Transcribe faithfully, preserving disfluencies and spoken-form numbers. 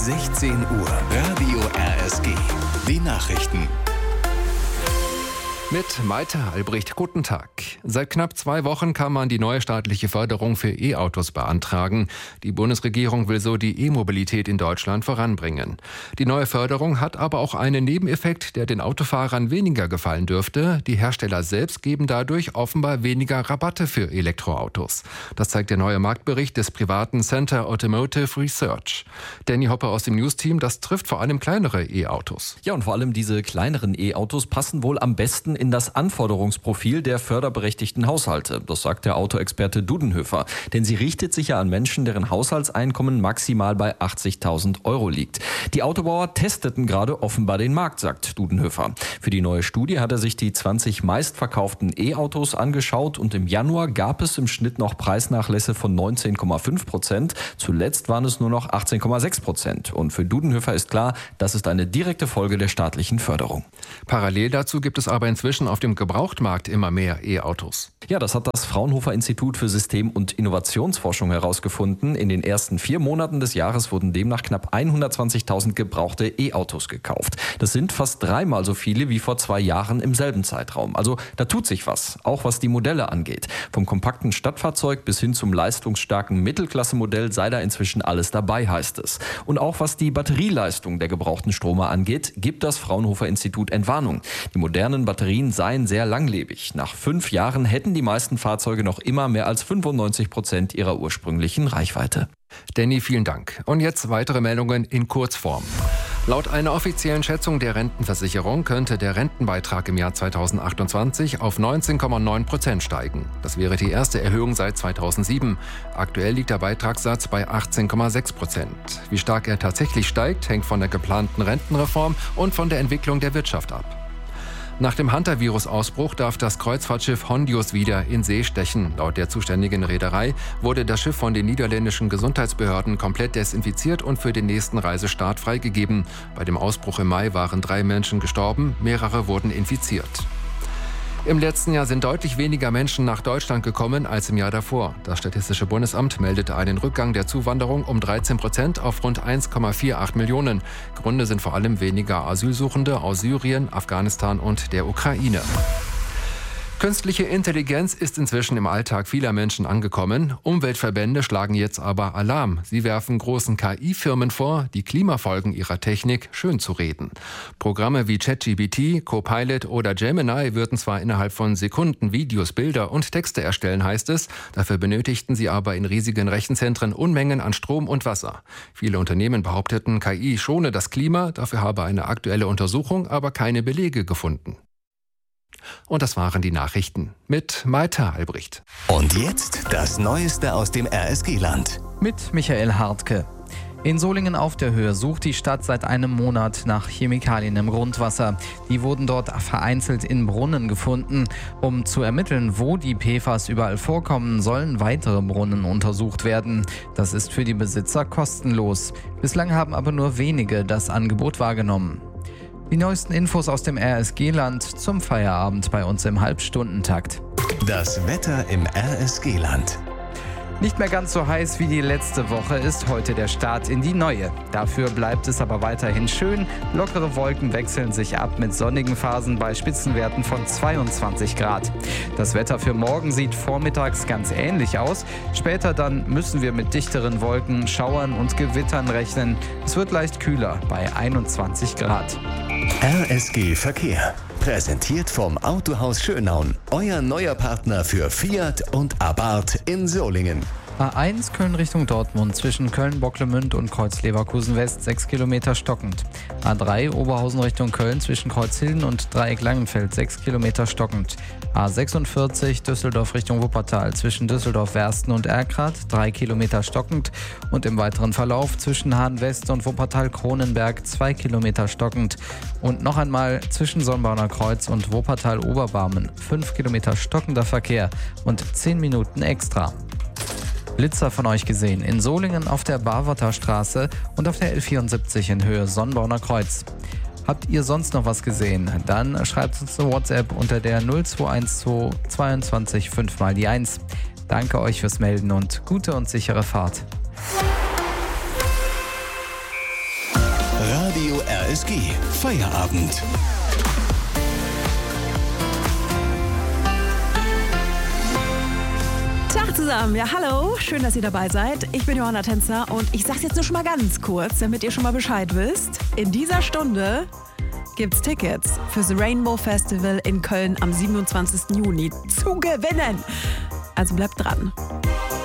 sechzehn Uhr, Radio R S G. Die Nachrichten. Mit Maite Albrecht, guten Tag. Seit knapp zwei Wochen kann man die neue staatliche Förderung für E-Autos beantragen. Die Bundesregierung will so die E-Mobilität in Deutschland voranbringen. Die neue Förderung hat aber auch einen Nebeneffekt, der den Autofahrern weniger gefallen dürfte. Die Hersteller selbst geben dadurch offenbar weniger Rabatte für Elektroautos. Das zeigt der neue Marktbericht des privaten Center Automotive Research. Danny Hoppe aus dem News-Team, das trifft vor allem kleinere E-Autos. Ja, und vor allem diese kleineren E-Autos passen wohl am besten in das Anforderungsprofil der förderberechtigten Haushalte. Das sagt der Autoexperte Dudenhöfer. Denn sie richtet sich ja an Menschen, deren Haushaltseinkommen maximal bei achtzigtausend Euro liegt. Die Autobauer testeten gerade offenbar den Markt, sagt Dudenhöfer. Für die neue Studie hat er sich die zwanzig meistverkauften E-Autos angeschaut und im Januar gab es im Schnitt noch Preisnachlässe von neunzehn Komma fünf Prozent. Zuletzt waren es nur noch achtzehn Komma sechs Prozent. Und für Dudenhöfer ist klar, das ist eine direkte Folge der staatlichen Förderung. Parallel dazu gibt es aber inzwischen auf dem Gebrauchtmarkt immer mehr E-Autos. Ja, das hat das Fraunhofer Institut für System- und Innovationsforschung herausgefunden. In den ersten vier Monaten des Jahres wurden demnach knapp hundertzwanzigtausend gebrauchte E-Autos gekauft. Das sind fast dreimal so viele wie vor zwei Jahren im selben Zeitraum. Also da tut sich was, auch was die Modelle angeht. Vom kompakten Stadtfahrzeug bis hin zum leistungsstarken Mittelklassemodell sei da inzwischen alles dabei, heißt es. Und auch was die Batterieleistung der gebrauchten Stromer angeht, gibt das Fraunhofer Institut Entwarnung. Die modernen Batterien seien sehr langlebig. Nach fünf Jahren hätten die meisten Fahrzeuge noch immer mehr als fünfundneunzig Prozent ihrer ursprünglichen Reichweite. Danny, vielen Dank. Und jetzt weitere Meldungen in Kurzform. Laut einer offiziellen Schätzung der Rentenversicherung könnte der Rentenbeitrag im Jahr zweitausendachtundzwanzig auf neunzehn Komma neun Prozent steigen. Das wäre die erste Erhöhung seit zweitausendsieben. Aktuell liegt der Beitragssatz bei achtzehn Komma sechs Prozent. Wie stark er tatsächlich steigt, hängt von der geplanten Rentenreform und von der Entwicklung der Wirtschaft ab. Nach dem Hantavirus-Ausbruch darf das Kreuzfahrtschiff Hondius wieder in See stechen. Laut der zuständigen Reederei wurde das Schiff von den niederländischen Gesundheitsbehörden komplett desinfiziert und für den nächsten Reisestart freigegeben. Bei dem Ausbruch im Mai waren drei Menschen gestorben, mehrere wurden infiziert. Im letzten Jahr sind deutlich weniger Menschen nach Deutschland gekommen als im Jahr davor. Das Statistische Bundesamt meldete einen Rückgang der Zuwanderung um dreizehn Prozent auf rund eins Komma achtundvierzig Millionen. Gründe sind vor allem weniger Asylsuchende aus Syrien, Afghanistan und der Ukraine. Künstliche Intelligenz ist inzwischen im Alltag vieler Menschen angekommen. Umweltverbände schlagen jetzt aber Alarm. Sie werfen großen K I-Firmen vor, die Klimafolgen ihrer Technik schön zu reden. Programme wie ChatGPT, Copilot oder Gemini würden zwar innerhalb von Sekunden Videos, Bilder und Texte erstellen, heißt es. Dafür benötigten sie aber in riesigen Rechenzentren Unmengen an Strom und Wasser. Viele Unternehmen behaupteten, K I schone das Klima. Dafür habe eine aktuelle Untersuchung aber keine Belege gefunden. Und das waren die Nachrichten mit Maite Albrecht. Und jetzt das Neueste aus dem R S G-Land. Mit Michael Hartke. In Solingen auf der Höhe sucht die Stadt seit einem Monat nach Chemikalien im Grundwasser. Die wurden dort vereinzelt in Brunnen gefunden. Um zu ermitteln, wo die P F A S überall vorkommen, sollen weitere Brunnen untersucht werden. Das ist für die Besitzer kostenlos. Bislang haben aber nur wenige das Angebot wahrgenommen. Die neuesten Infos aus dem R S G-Land zum Feierabend bei uns im Halbstundentakt. Das Wetter im R S G-Land. Nicht mehr ganz so heiß wie die letzte Woche ist heute der Start in die neue. Dafür bleibt es aber weiterhin schön. Lockere Wolken wechseln sich ab mit sonnigen Phasen bei Spitzenwerten von zweiundzwanzig Grad. Das Wetter für morgen sieht vormittags ganz ähnlich aus. Später dann müssen wir mit dichteren Wolken, Schauern und Gewittern rechnen. Es wird leicht kühler bei einundzwanzig Grad. R S G Verkehr. Präsentiert vom Autohaus Schönaun. Euer neuer Partner für Fiat und Abarth in Solingen. A eins Köln Richtung Dortmund zwischen Köln-Bocklemünd und Kreuz-Leverkusen West sechs Kilometer stockend. A drei Oberhausen Richtung Köln zwischen Kreuzhilden und Dreieck-Langenfeld sechs Kilometer stockend. A sechsundvierzig Düsseldorf Richtung Wuppertal zwischen Düsseldorf-Wersten und Erkrath drei Kilometer stockend und im weiteren Verlauf zwischen Hahn-West und Wuppertal-Kronenberg zwei Kilometer stockend. Und noch einmal zwischen Sonnbaumer Kreuz und Wuppertal-Oberbarmen fünf Kilometer stockender Verkehr und zehn Minuten extra. Blitzer von euch gesehen in Solingen auf der Barwother Straße und auf der L vierundsiebzig in Höhe Sonnbaumer Kreuz. Habt ihr sonst noch was gesehen? Dann schreibt uns eine WhatsApp unter der null zwei eins zwei zweiundzwanzig fünf mal die eins. Danke euch fürs Melden und gute und sichere Fahrt. Radio R S G. Feierabend. Tag zusammen, ja hallo, schön, dass ihr dabei seid. Ich bin Johanna Tänzer und ich sag's jetzt nur schon mal ganz kurz, damit ihr schon mal Bescheid wisst. In dieser Stunde gibt's Tickets fürs Rainbow Festival in Köln am siebenundzwanzigsten Juni zu gewinnen. Also bleibt dran.